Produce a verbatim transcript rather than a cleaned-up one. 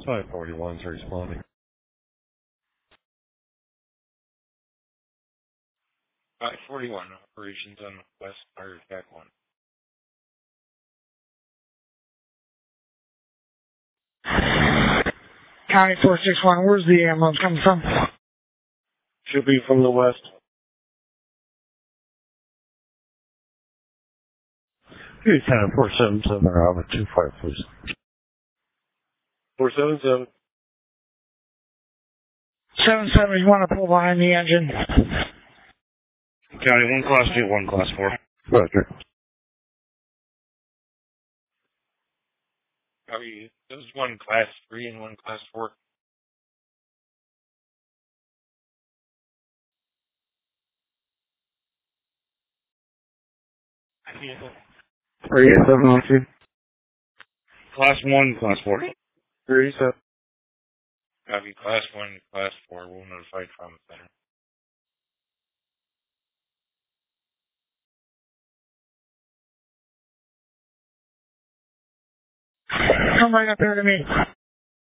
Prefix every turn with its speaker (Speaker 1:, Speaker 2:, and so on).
Speaker 1: five forty-one's responding. five forty-one, operations on West Fire Attack one.
Speaker 2: County four six one, where's the ambulance coming from?
Speaker 1: Should be from the west. Hey, County four seven seven, Robert two five, please. four seven seven.
Speaker 2: seven seven, you want to pull behind the engine?
Speaker 1: County one class two, one class four. Roger. How are you? There's one class three and one class four. Three eight seven one two. Class one, class four. Three seven. Copy. Class one, class four. We'll notify trauma center.
Speaker 2: Come right up here to me.